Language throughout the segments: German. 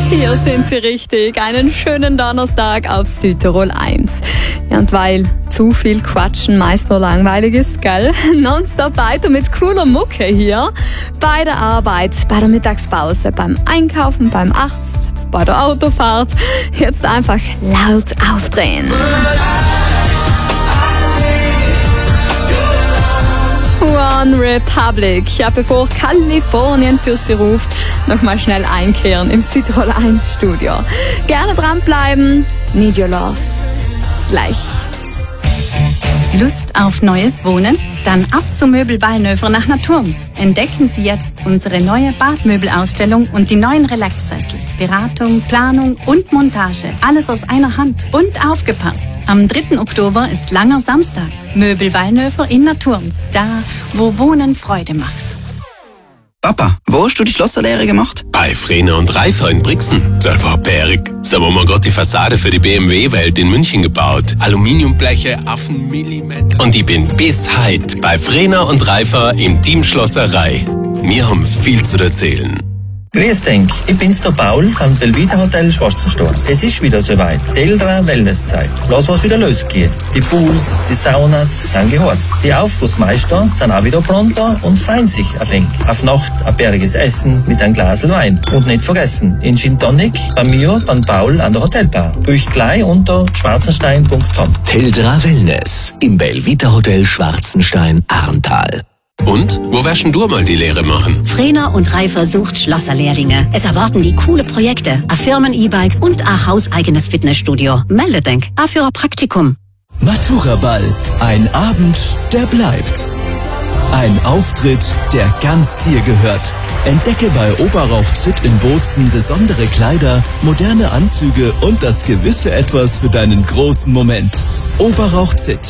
Hier sind Sie richtig. Einen schönen Donnerstag auf Südtirol 1. Ja, und weil zu viel Quatschen meist nur langweilig ist, gell? Nonstop weiter mit cooler Mucke hier. Bei der Arbeit, bei der Mittagspause, beim Einkaufen, beim Arzt, bei der Autofahrt. Jetzt einfach laut aufdrehen. One Republic. Ja, bevor Kalifornien für Sie ruft, nochmal schnell einkehren im Südtirol 1 Studio. Gerne dranbleiben. Need Your Love. Gleich. Lust auf neues Wohnen? Dann ab zum Möbel Ballnöfer nach Naturns. Entdecken Sie jetzt unsere neue Badmöbelausstellung und die neuen Relaxsessel. Beratung, Planung und Montage. Alles aus einer Hand. Und aufgepasst! Am 3. Oktober ist langer Samstag. Möbel Ballnöfer in Naturns. Da, wo Wohnen Freude macht. Papa, wo hast du die Schlosserlehre gemacht? Bei Frehner und Reifer in Brixen. Das war bärig. So haben wir gerade die Fassade für die BMW-Welt in München gebaut. Aluminiumbleche auf einen Millimeter. Und ich bin bis heute bei Frehner und Reifer im Team Schlosserei. Wir haben viel zu erzählen. Grüß denk, ich bin's der Paul vom Belvita Hotel Schwarzenstein. Es ist wieder soweit. Teldra Wellnesszeit. Lass was wieder losgehen. Die Pools, die Saunas sind geheizt. Die Aufgussmeister sind auch wieder pronto und freuen sich auf eng. Auf Nacht ein bäriges Essen mit einem Glas Wein. Und nicht vergessen, in Gin Tonic bei mir, beim Paul an der Hotelbar. Bucht gleich unter schwarzenstein.com. Teldra Wellness im Belvita Hotel Schwarzenstein, Arntal. Und? Wo wirst denn du mal die Lehre machen? Frehner und Reifer sucht Schlosserlehrlinge. Es erwarten die coole Projekte, ein Firmen-E-Bike und ein hauseigenes Fitnessstudio. Melde denk, auch für ein Praktikum. Matura-Ball. Ein Abend, der bleibt. Ein Auftritt, der ganz dir gehört. Entdecke bei Oberrauch Zitt in Bozen besondere Kleider, moderne Anzüge und das gewisse Etwas für deinen großen Moment. Oberrauch Zitt.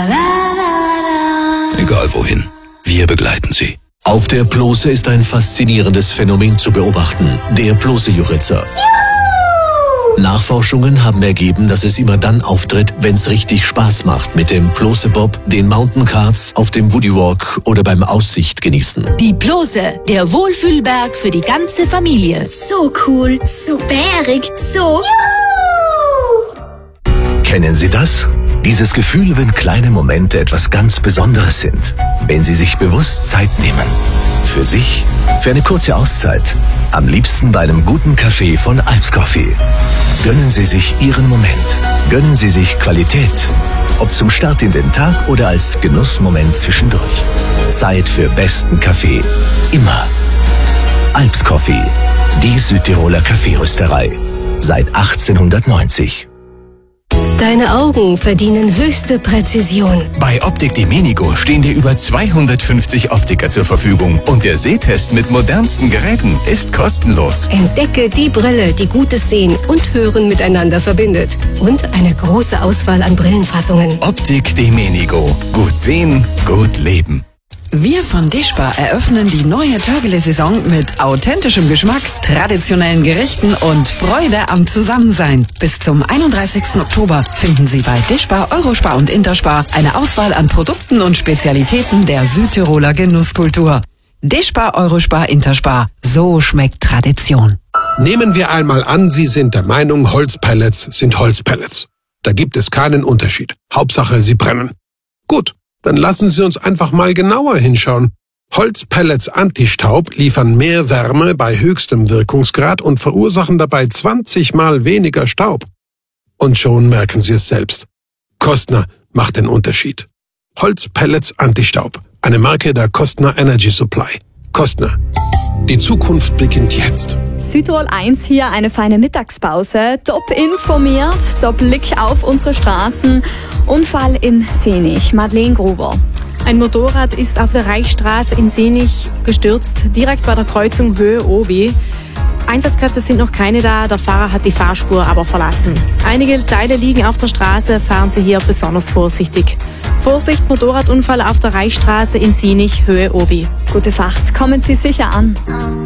Egal wohin. Wir begleiten Sie. Auf der Plose ist ein faszinierendes Phänomen zu beobachten, der Plose-Juritzer. Nachforschungen haben ergeben, dass es immer dann auftritt, wenn es richtig Spaß macht mit dem Plose-Bob, den Mountain Cards, auf dem Woody Walk oder beim Aussicht genießen. Die Plose, der Wohlfühlberg für die ganze Familie. So cool, so bärig, so... Kennen Sie das? Dieses Gefühl, wenn kleine Momente etwas ganz Besonderes sind. Wenn Sie sich bewusst Zeit nehmen. Für sich, für eine kurze Auszeit. Am liebsten bei einem guten Kaffee von Alps Coffee. Gönnen Sie sich Ihren Moment. Gönnen Sie sich Qualität. Ob zum Start in den Tag oder als Genussmoment zwischendurch. Zeit für besten Kaffee. Immer. Alps Coffee. Die Südtiroler Kaffeerösterei. Seit 1890. Deine Augen verdienen höchste Präzision. Bei Optik Domenico stehen dir über 250 Optiker zur Verfügung und der Sehtest mit modernsten Geräten ist kostenlos. Entdecke die Brille, die gutes Sehen und Hören miteinander verbindet. Und eine große Auswahl an Brillenfassungen. Optik Domenico. Gut sehen, gut leben. Wir von Deschpa eröffnen die neue Törgele-Saison mit authentischem Geschmack, traditionellen Gerichten und Freude am Zusammensein. Bis zum 31. Oktober finden Sie bei Deschpa, Eurospar und Interspar eine Auswahl an Produkten und Spezialitäten der Südtiroler Genusskultur. Deschpa, Eurospar, Interspar. So schmeckt Tradition. Nehmen wir einmal an, Sie sind der Meinung, Holzpellets sind Holzpellets. Da gibt es keinen Unterschied. Hauptsache, sie brennen. Gut. Dann lassen Sie uns einfach mal genauer hinschauen. Holzpellets Antistaub liefern mehr Wärme bei höchstem Wirkungsgrad und verursachen dabei 20 Mal weniger Staub. Und schon merken Sie es selbst. Kostner macht den Unterschied. Holzpellets Antistaub. Eine Marke der Kostner Energy Supply. Kostner. Die Zukunft beginnt jetzt. Südtirol 1 hier, eine feine Mittagspause. Top informiert, top Blick auf unsere Straßen. Unfall in Senich. Madeleine Gruber. Ein Motorrad ist auf der Reichsstraße in Senich gestürzt, direkt bei der Kreuzung Höhe-Obi. Einsatzkräfte sind noch keine da, der Fahrer hat die Fahrspur aber verlassen. Einige Teile liegen auf der Straße, fahren Sie hier besonders vorsichtig. Vorsicht, Motorradunfall auf der Reichsstraße in Senich, Höhe Obi. Gute Fahrt, kommen Sie sicher an.